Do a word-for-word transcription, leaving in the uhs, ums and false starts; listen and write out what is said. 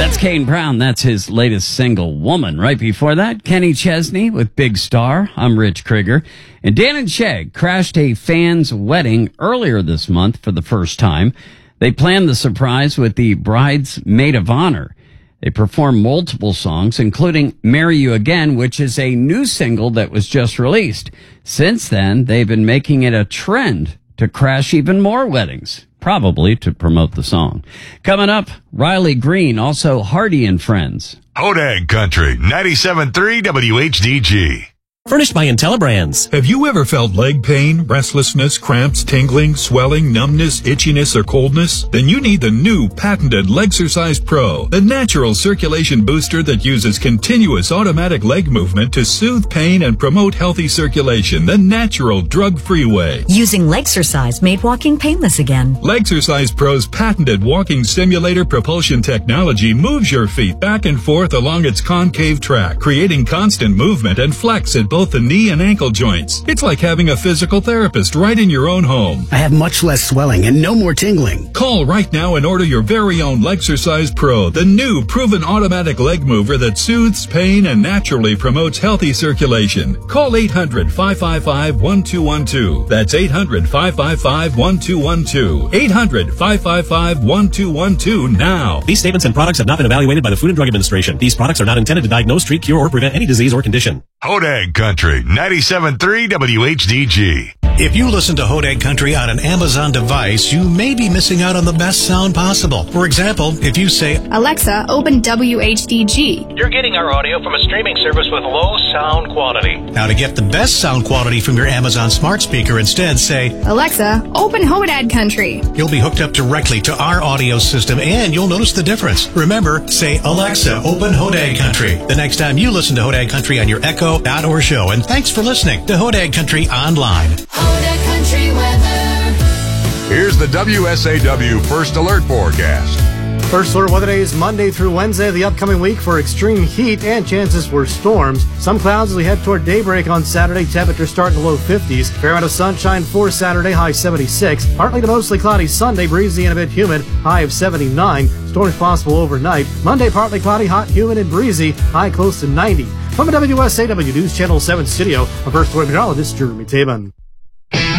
That's Kane Brown. That's his latest single, Woman. Right before that, Kenny Chesney with Big Star. I'm Rich Krieger. And Dan and Shay crashed a fan's wedding earlier this month for the first time. They planned the surprise with the bride's maid of honor. They performed multiple songs, including Marry You Again, which is a new single that was just released. Since then, they've been making it a trend to crash even more weddings, probably to promote the song. Coming up, Riley Green, also Hardy and Friends. Hodag Country, ninety-seven point three W H D G. Furnished by IntelliBrands. Have you ever felt leg pain, restlessness, cramps, tingling, swelling, numbness, itchiness, or coldness? Then you need the new patented Legsercise Pro, the natural circulation booster that uses continuous automatic leg movement to soothe pain and promote healthy circulation the natural drug-free way. Using Legsercise made walking painless again. Legsercise Pro's patented walking simulator propulsion technology moves your feet back and forth along its concave track, creating constant movement and flex at both the knee and ankle joints. It's like having a physical therapist right in your own home. I have much less swelling and no more tingling. Call right now and order your very own Legsercise Pro, the new proven automatic leg mover that soothes pain and naturally promotes healthy circulation. Call eight hundred, five five five, one two one two. That's eight hundred, five five five, one two one two. eight hundred, five five five, one two one two now. These statements and products have not been evaluated by the Food and Drug Administration. These products are not intended to diagnose, treat, cure, or prevent any disease or condition. Hodag Country, ninety-seven point three W H D G. If you listen to Hodag Country on an Amazon device, you may be missing out on the best sound possible. For example, if you say, Alexa, open W H D G. You're getting our audio from a streaming service with low sound quality. Now to get the best sound quality from your Amazon smart speaker, instead say, Alexa, open Hodag Country. You'll be hooked up directly to our audio system and you'll notice the difference. Remember, say, Alexa, open Hodag Country the next time you listen to Hodag Country on your Echo, Dot, or Show. And thanks for listening to Hodag Country Online. Hodag Country weather. Here's the W S A W First Alert forecast. First alert weather days Monday through Wednesday of the upcoming week for extreme heat and chances for storms. Some clouds as we head toward daybreak on Saturday. Temperatures start in the low fifties. Fair amount of sunshine for Saturday, high seventy-six. Partly to mostly cloudy Sunday, breezy and a bit humid, high of seventy-nine. Storms possible overnight. Monday, partly cloudy, hot, humid, and breezy, high close to ninety. From the W S A W News Channel seven studio, our first alert meteorologist, Jeremy Taban.